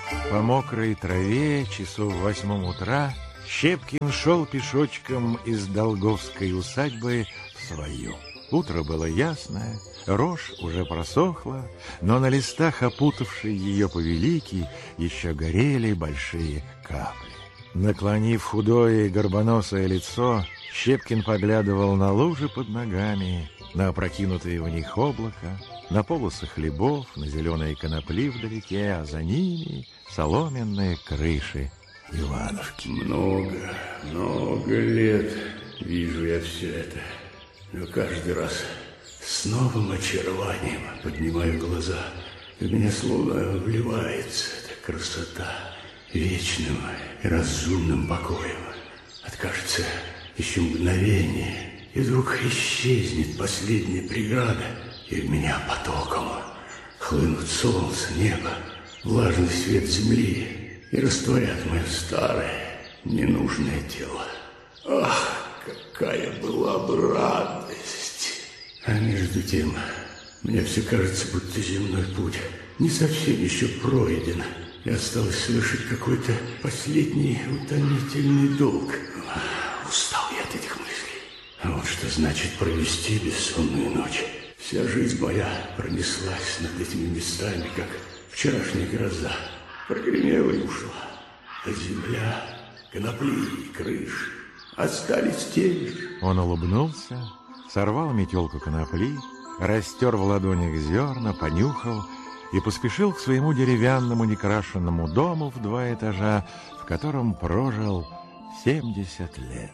По мокрой траве часов в 8 утра Щепкин шел пешочком из Долговской усадьбы в свою. Утро было ясное, рожь уже просохла, но на листах, опутавшей ее повелики, еще горели большие капли. Наклонив худое и горбоносое лицо, Щепкин поглядывал на лужи под ногами, на опрокинутые в них облака, на полосы хлебов, на зеленые конопли вдалеке, а за ними соломенные крыши Ивановки. Много лет вижу я все это, но каждый раз с новым очарованием поднимаю глаза, и в меня словно вливается эта красота вечным и разумным покоем. Откажется еще мгновение, и вдруг исчезнет последняя преграда, и в меня потоком хлынут солнце, небо, влажный свет земли и растворят мое старое, ненужное тело. Ах, какая была бы радость! А между тем, мне все кажется, будто земной путь не совсем еще пройден, и осталось совершить какой-то последний утомительный долг. Устал я от этих мыслей. А вот что значит провести бессонную ночь. Вся жизнь моя пронеслась над этими местами, как вчерашняя гроза. Прогремела и ушла. А земля, конопли и крыши остались теми же. Он улыбнулся, сорвал метелку конопли, растер в ладонях зерна, понюхал и поспешил к своему деревянному некрашенному дому в 2 этажа, в котором прожил 70 лет.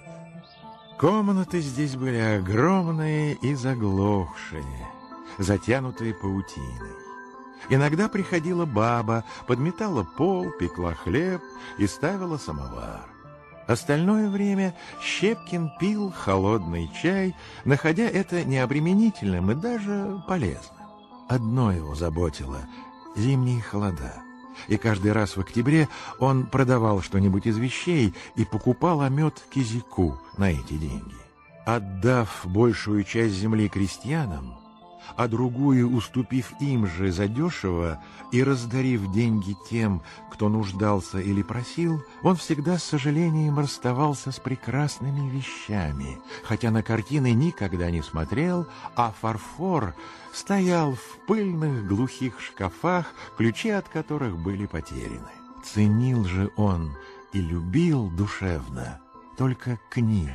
Комнаты здесь были огромные и заглохшие, затянутые паутиной. Иногда приходила баба, подметала пол, пекла хлеб и ставила самовар. Остальное время Щепкин пил холодный чай, находя это необременительным и даже полезным. Одно его заботило — зимние холода. И каждый раз в октябре он продавал что-нибудь из вещей и покупал омет кизяку на эти деньги. Отдав большую часть земли крестьянам, а другую уступив им же задешево и раздарив деньги тем, кто нуждался или просил, он всегда с сожалением расставался с прекрасными вещами, хотя на картины никогда не смотрел, а фарфор стоял в пыльных глухих шкафах, ключи от которых были потеряны. Ценил же он и любил душевно только книги.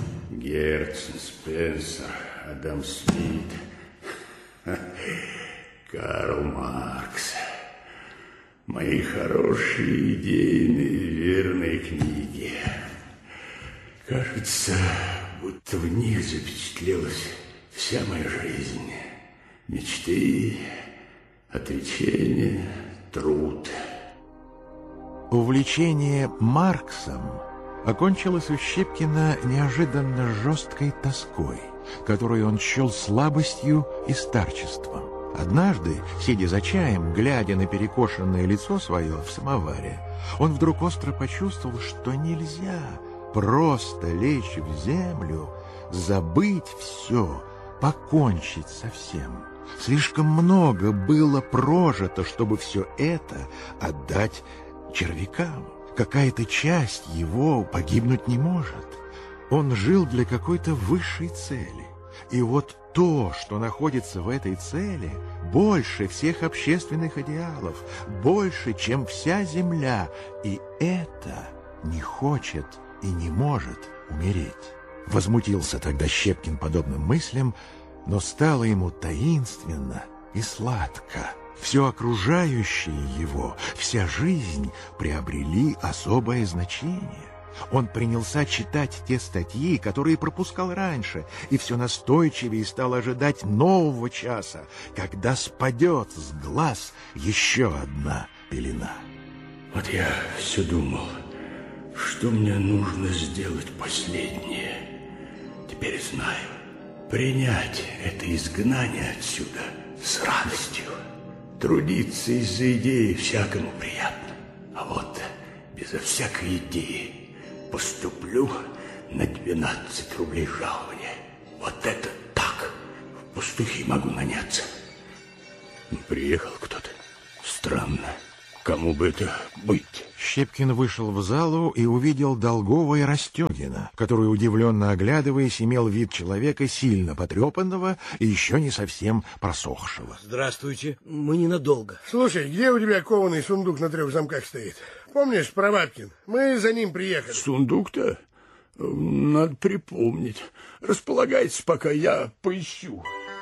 Герцен, Спенсер, Адам Смит, Карл Маркс. Мои хорошие, идейные, верные книги. Кажется, будто в них запечатлелась вся моя жизнь. Мечты, отречения, труд. Увлечение Марксом окончилось у Щепкина неожиданно жесткой тоской, которую он счел слабостью и старчеством. Однажды, сидя за чаем, глядя на перекошенное лицо свое в самоваре, он вдруг остро почувствовал, что нельзя просто лечь в землю, забыть все, покончить со всем. Слишком много было прожито, чтобы все это отдать червякам. Какая-то часть его погибнуть не может. Он жил для какой-то высшей цели. И вот то, что находится в этой цели, больше всех общественных идеалов, больше, чем вся земля. И это не хочет и не может умереть. Возмутился тогда Щепкин подобным мыслям, но стало ему таинственно и сладко. Все окружающее его, вся жизнь приобрели особое значение. Он принялся читать те статьи, которые пропускал раньше, и все настойчивее стал ожидать нового часа, когда спадет с глаз еще одна пелена. Вот я все думал, что мне нужно сделать последнее. Теперь знаю. Принять это изгнание отсюда с радостью. Трудиться из-за идеи всякому приятно. А вот безо всякой идеи поступлю на 12 рублей жалования. Вот это так. В пастухи могу наняться. Приехал кто-то. Странно. кому бы это быть? Щепкин вышел в залу и увидел Долгова и Растегина, который, удивленно оглядываясь, имел вид человека сильно потрепанного и еще не совсем просохшего. Здравствуйте, мы ненадолго. Слушай, где у тебя кованый сундук на 3 замках стоит? Помнишь, Проваткин? Мы за ним приехали. Сундук-то? Надо припомнить. Располагайтесь, пока я поищу.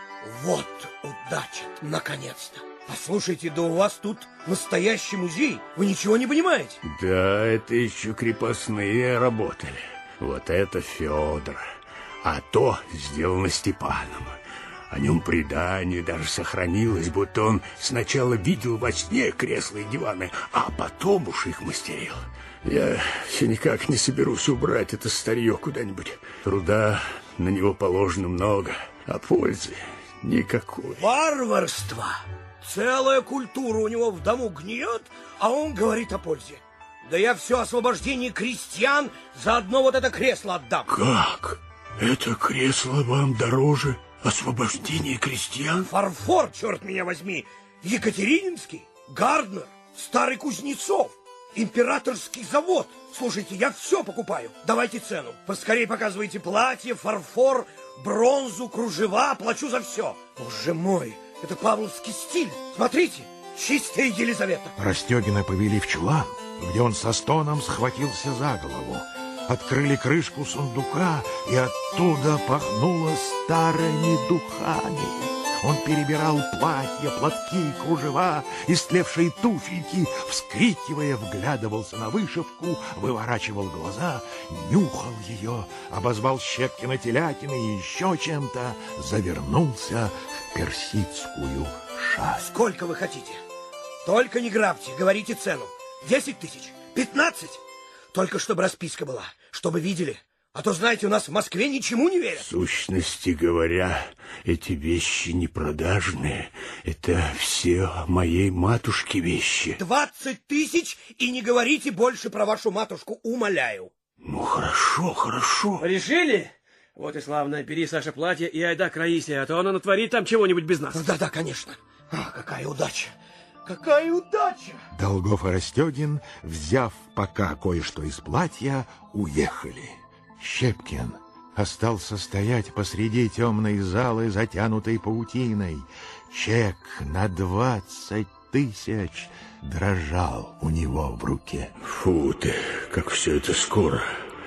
Вот удача, наконец-то. Послушайте, да у вас тут настоящий музей. Вы ничего не понимаете? Да, это еще крепостные работали. Вот это Федор. А то сделано Степаном. О нем предание даже сохранилось, будто он сначала видел во сне кресла и диваны, а потом уж их мастерил. Я все никак не соберусь убрать это старье куда-нибудь. Труда на него положено много, а пользы никакой. Варварство! Целая культура у него в дому гниет, а он говорит о пользе. Да я все освобождение крестьян за одно вот это кресло отдам. Как? Это кресло вам дороже освобождения крестьян? Фарфор, черт меня возьми! Екатерининский, Гарднер, Старый Кузнецов, Императорский завод. Слушайте, я все покупаю. Давайте цену. Поскорее показывайте платье, фарфор, бронзу, кружева. Плачу за все. Боже мой, это павловский стиль. Смотрите, чистая Елизавета. Растегина повели в чулан, где он со стоном схватился за голову. Открыли крышку сундука, и оттуда пахнуло старыми духами. Он перебирал платья, платки, кружева, истлевшие туфельки, вскрикивая, вглядывался на вышивку, выворачивал глаза, нюхал ее, обозвал Щепкина телятиной и еще чем-то, завернулся в персидскую шаль. Сколько вы хотите? Только не грабьте, говорите цену. 10 тысяч? 15? Только чтобы расписка была, чтобы видели. А то, знаете, у нас в Москве ничему не верят. В сущности говоря, эти вещи не продажные. Это все моей матушки вещи. 20 тысяч, и не говорите больше про вашу матушку, умоляю. Ну, хорошо, хорошо. Решили? Вот и славно. Бери, Саша, платье и айда краися, а то она натворит там чего-нибудь без нас. Да-да, конечно. Ах, какая удача. Какая удача! Долгов и Растегин, взяв пока кое-что из платья, уехали. Щепкин остался стоять посреди темной залы, затянутой паутиной. Чек на 20 тысяч дрожал у него в руке. Фу ты, как все это скоро.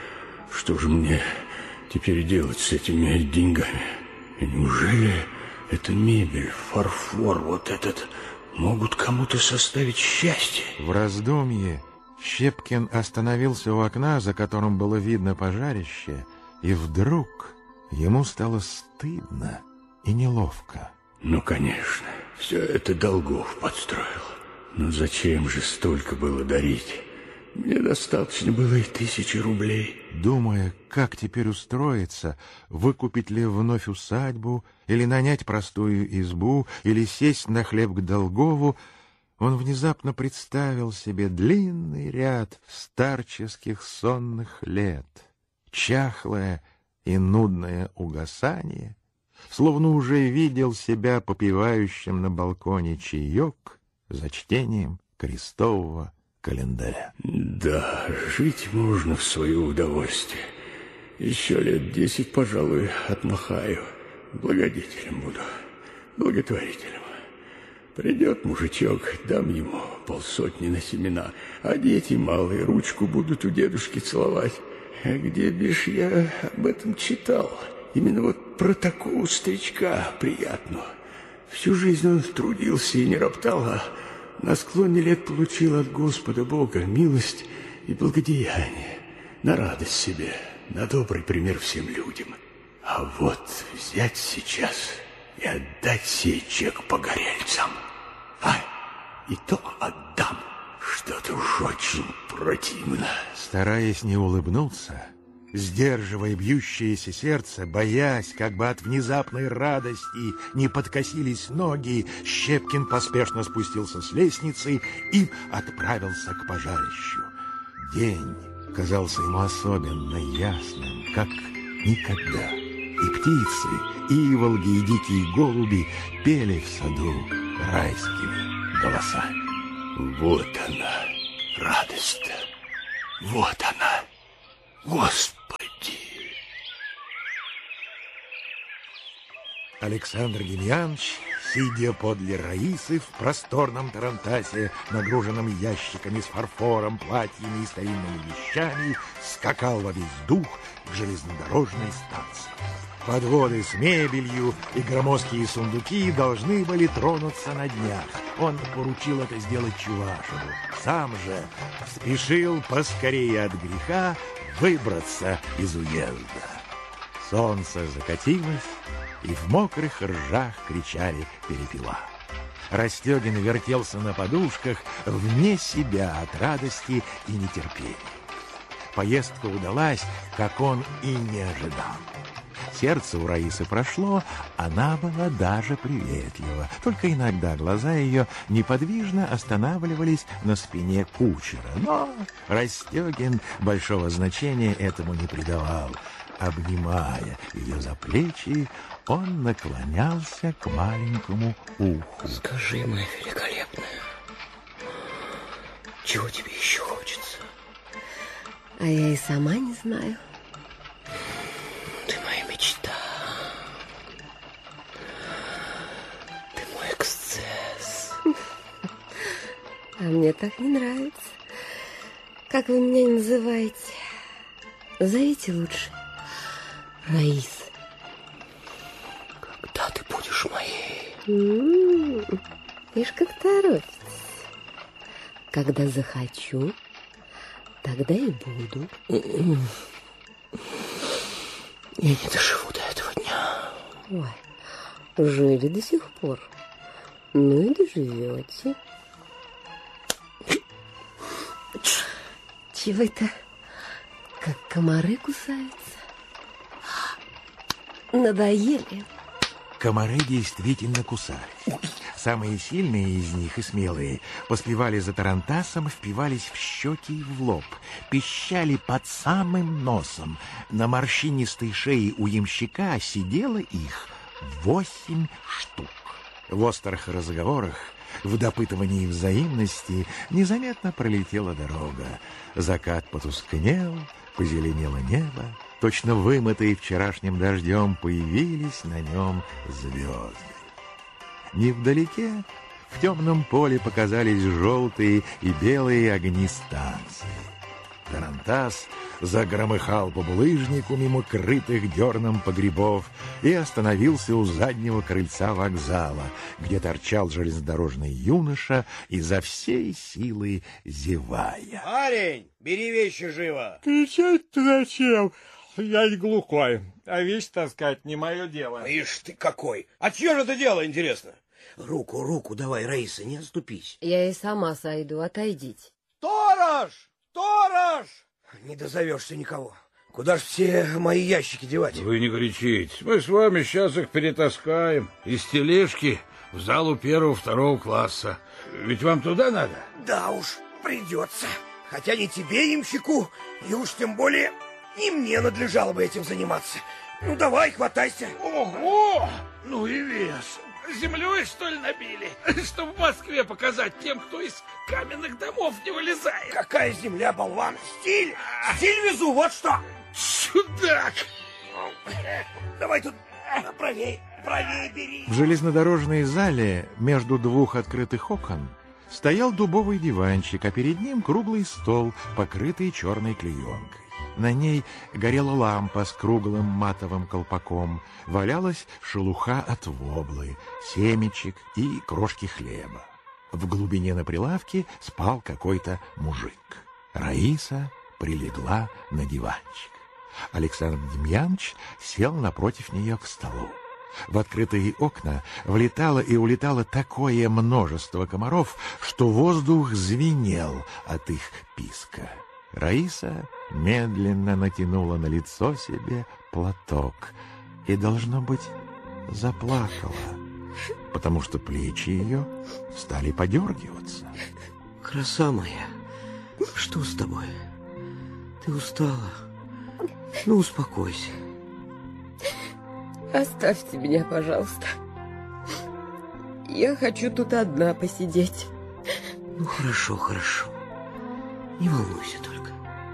Что же мне теперь делать с этими деньгами? И неужели эта мебель, фарфор, вот этот, могут кому-то составить счастье? В раздумье Щепкин остановился у окна, за которым было видно пожарище, и вдруг ему стало стыдно и неловко. Ну, конечно, все это Долгов подстроил. Но зачем же столько было дарить? Мне достаточно было и 1000 рублей. Думая, как теперь устроиться, выкупить ли вновь усадьбу, или нанять простую избу, или сесть на хлеб к Долгову, он внезапно представил себе длинный ряд старческих сонных лет, чахлое и нудное угасание, словно уже видел себя попивающим на балконе чаек за чтением крестового календаря. Да, жить можно в свое удовольствие. Еще лет 10, пожалуй, отмахаю. Благодетелем буду, благотворителем. Придет мужичок, дам ему 50 на семена, а дети малые ручку будут у дедушки целовать. А где бишь я об этом читал? Именно вот про такого старичка приятного. Всю жизнь он трудился и не роптал, а на склоне лет получил от Господа Бога милость и благодеяние, на радость себе, на добрый пример всем людям. А вот взять сейчас и отдать сей чек погорельцам, и то отдам, что-то уж очень противно. Стараясь не улыбнуться, сдерживая бьющееся сердце, боясь, как бы от внезапной радости не подкосились ноги, Щепкин поспешно спустился с лестницы и отправился к пожарищу. День казался ему особенно ясным, как никогда. И птицы, и иволги, и дикие голуби пели в саду райскими голосами. Вот она, радость-то. Вот она. Господи! Александр Демьянович, сидя подле Раисы в просторном тарантасе, нагруженном ящиками с фарфором, платьями и старинными вещами, скакал во весь дух к железнодорожной станции. Подводы с мебелью и громоздкие сундуки должны были тронуться на днях. Он поручил это сделать Чувашеву. Сам же спешил поскорее от греха выбраться из уезда. Солнце закатилось, и в мокрых ржах кричали перепела. Растегин вертелся на подушках вне себя от радости и нетерпения. Поездка удалась, как он и не ожидал. Сердце у Раисы прошло, она была даже приветлива. Только иногда глаза ее неподвижно останавливались на спине кучера. Но Растегин большого значения этому не придавал. Обнимая ее за плечи, он наклонялся к маленькому уху. Скажи, моя великолепная, чего тебе еще хочется? А я и сама не знаю. Ты моя мечта. Ты мой эксцесс. А мне так не нравится. Как вы меня называете? Зовите лучше Раиса. Когда ты будешь моей? Ишь, как торопитесь. Когда захочу, тогда и буду. Я не доживу до этого дня. Ой, жили до сих пор. Ну и доживете. Чего это? Как комары кусаются? Надоели. Комары действительно кусались. Самые сильные из них и смелые поспевали за тарантасом, впивались в щеки и в лоб, пищали под самым носом. На морщинистой шее у ямщика сидело их 8 штук. В острых разговорах, в допытывании взаимности незаметно пролетела дорога. Закат потускнел, позеленело небо. Точно вымытые вчерашним дождем появились на нем звезды. Невдалеке, в темном поле, показались желтые и белые огни станции. Тарантас загромыхал по булыжнику мимо крытых дерном погребов и остановился у заднего крыльца вокзала, где торчал железнодорожный юноша изо всей силы зевая. Парень, бери вещи живо. Кричать-то зачем? Я не глухой, а вещь таскать не мое дело. Ишь ты какой! А чье же это дело, интересно? Руку давай, Раиса, не отступись. Я и сама сойду, отойдите. Сторож! Сторож! Не дозовешься никого. Куда ж все мои ящики девать? Вы не кричите. Мы с вами сейчас их перетаскаем из тележки в залу 1-2 класса. Ведь вам туда надо? Да уж, придется. Хотя не тебе, ямщику, и уж тем более не мне надлежало бы этим заниматься. Ну давай, хватайся. Ого! Ну и вес. Землей, что ли, набили? Чтобы в Москве показать тем, кто из каменных домов не вылезает. Какая земля, болван? Стиль! Стиль везу, вот что! Чудак! Давай тут правее бери. В железнодорожной зале между 2 открытых окон стоял дубовый диванчик, а перед ним круглый стол, покрытый черной клеенкой. На ней горела лампа с круглым матовым колпаком, валялась шелуха от воблы, семечек и крошки хлеба. В глубине на прилавке спал какой-то мужик. Раиса прилегла на диванчик. Александр Демьянович сел напротив нее к столу. В открытые окна влетало и улетало такое множество комаров, что воздух звенел от их писка. Раиса медленно натянула на лицо себе платок и, должно быть, заплакала, потому что плечи ее стали подергиваться. Краса моя, что с тобой? Ты устала? Ну, успокойся. Оставьте меня, пожалуйста. Я хочу тут одна посидеть. Ну, хорошо, хорошо. Не волнуйся только.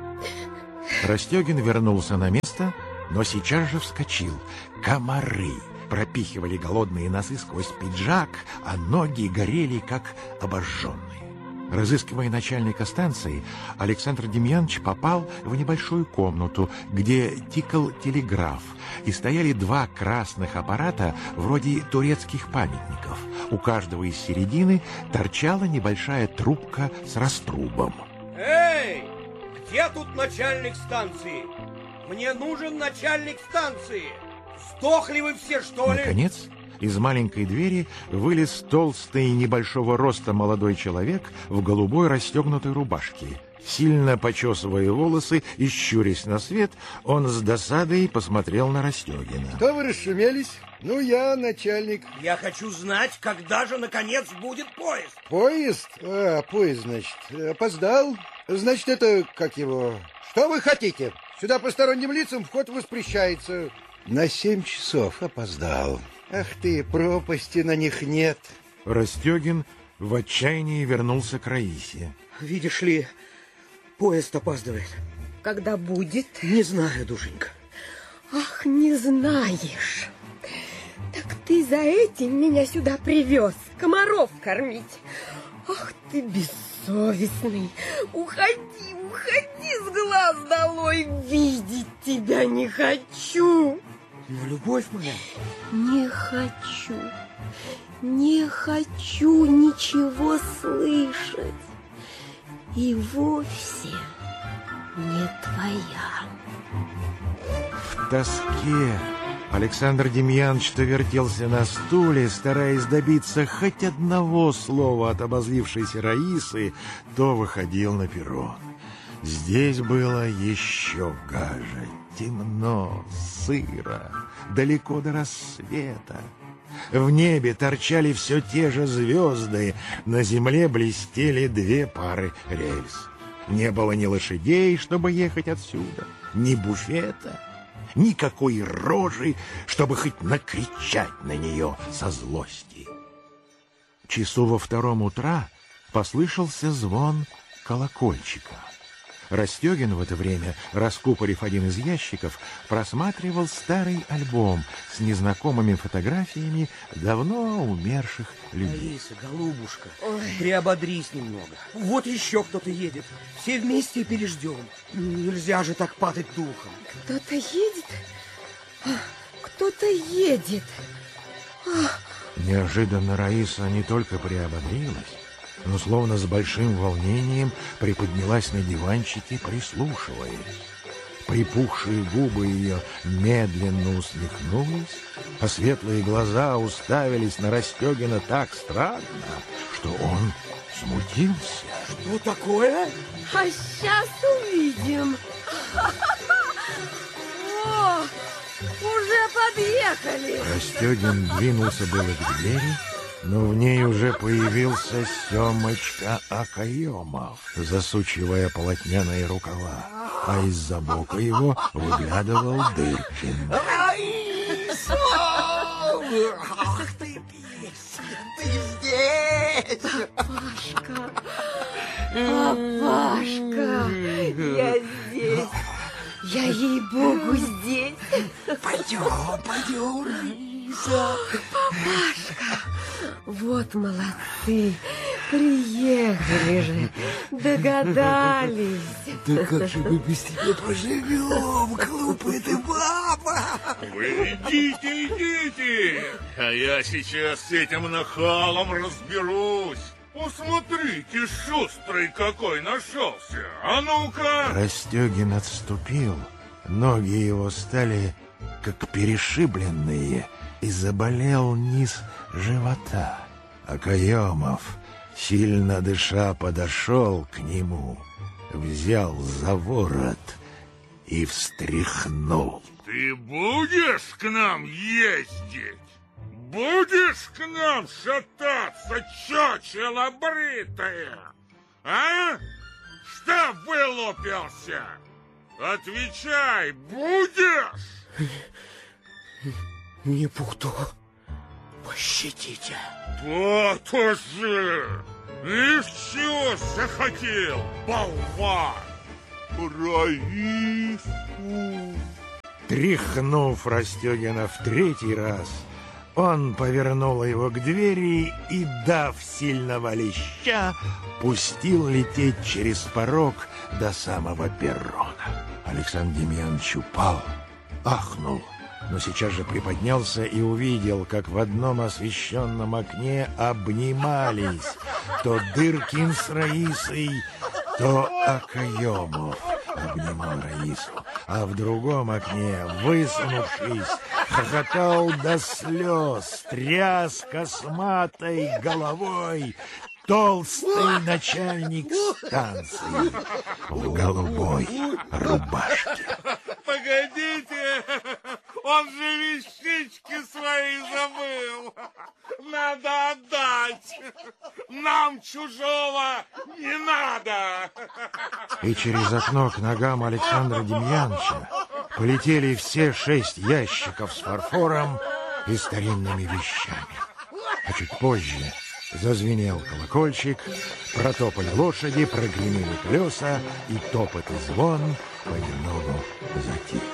Растегин вернулся на место, но сейчас же вскочил. Комары пропихивали голодные носы сквозь пиджак, а ноги горели, как обожженные. Разыскивая начальника станции, Александр Демьянович попал в небольшую комнату, где тикал телеграф, и стояли два красных аппарата вроде турецких памятников. У каждого из середины торчала небольшая трубка с раструбом. Эй, где тут начальник станции? Мне нужен начальник станции. Сдохли вы все, что ли? Наконец, из маленькой двери вылез толстый небольшого роста молодой человек в голубой расстегнутой рубашке. Сильно почесывая волосы и щурясь на свет, он с досадой посмотрел на Растегина. Что вы расшумелись? Ну, я начальник. Я хочу знать, когда же, наконец, будет поезд. Поезд? Поезд, значит. Опоздал. Значит, это, как его... Что вы хотите? Сюда посторонним лицам вход воспрещается. На 7 часов опоздал. Ах ты, пропасти на них нет. Растегин в отчаянии вернулся к Раисе. Видишь ли, поезд опаздывает. Когда будет? Не знаю, душенька. Ах, не знаешь. Так ты за этим меня сюда привез, комаров кормить. Ах ты бессовестный. Уходи, уходи с глаз долой. Видеть тебя не хочу. Но, любовь моя... Не хочу. Не хочу ничего слышать. И вовсе не твоя. В тоске Александр Демьянович то вертелся на стуле, стараясь добиться хоть одного слова от обозлившейся Раисы, то выходил на перрон. Здесь было еще гаже. Темно, сыро, далеко до рассвета. В небе торчали все те же звезды, на земле блестели две пары рельс. Не было ни лошадей, чтобы ехать отсюда, ни буфета, никакой рожи, чтобы хоть накричать на нее со злости. Часу во 2 утра послышался звон колокольчика. Растегин в это время, раскупорив один из ящиков, просматривал старый альбом с незнакомыми фотографиями давно умерших людей. Алиса, голубушка, приободрись немного. Вот еще кто-то едет. Все вместе переждем. Нельзя же так падать духом. Кто-то едет? Кто-то едет. Неожиданно Раиса не только приободрилась, но словно с большим волнением приподнялась на диванчике, прислушиваясь. Припухшие губы ее медленно усмехнулись, а светлые глаза уставились на Растегина так странно, что он смутился. Что такое? А сейчас увидим. О, уже подъехали. Растегин двинулся было к двери, но в ней уже появился Семочка Акаемов, засучивая полотняные рукава, а из-за бока его выглядывал Дыркин. Ах ты, ты здесь! Папашка, я здесь. Я, ей-богу, здесь. Пойдем, Раиса. Папашка, вот молодцы. Приехали же, догадались. Да как же мы без тебя проживем, глупая ты баба? Вы идите, а я сейчас с этим нахалом разберусь. Посмотрите, шустрый какой нашелся. А ну-ка! Растегин отступил, ноги его стали как перешибленные, и заболел низ живота. Акаемов, сильно дыша, подошел к нему, взял за ворот и встряхнул. Ты будешь к нам ездить? Будешь к нам шататься, чучело бритое? А? Что вылупился? Отвечай, будешь? Не буду. Пощадите. То-то же! И все захотел, болван. Раису. Тряхнув Растегина в третий раз, он повернул его к двери и, дав сильного леща, пустил лететь через порог до самого перрона. Александр Демьянович упал, ахнул, но сейчас же приподнялся и увидел, как в одном освещенном окне обнимались то Дыркин с Раисой, то Акаемов обнимал Раису, а в другом окне, высунувшись, хохотал до слез, тряс косматой головой толстый начальник станции в голубой рубашке. Погодите, он же вещички свои забыл. Надо отдать. Нам чужого не надо. И через окно к ногам Александра Демьяновича полетели все 6 ящиков с фарфором и старинными вещами. А чуть позже зазвенел колокольчик, протопали лошади, прогремели колеса, и топот и звон понемногу затих.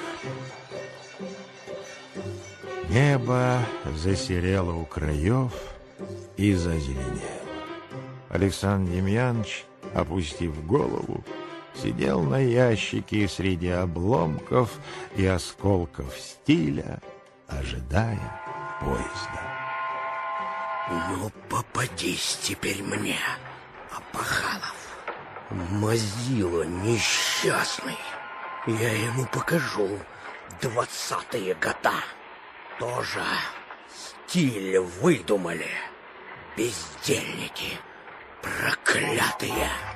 Небо засерело у краев и зазеленело. Александр Демьянович, опустив голову, сидел на ящике среди обломков и осколков стиля, ожидая поезда. Ну, попадись теперь мне, Апахалов, мазила несчастный. Я ему покажу 20-е года. Тоже стиль выдумали. Бездельники проклятые.